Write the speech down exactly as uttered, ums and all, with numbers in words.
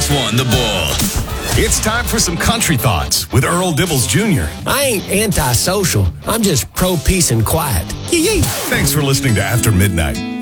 Fox One, The Bull. It's time for some country thoughts with Earl Dibbles Junior I ain't antisocial. I'm just pro-peace and quiet. Yee-yee. Thanks for listening to After Midnight.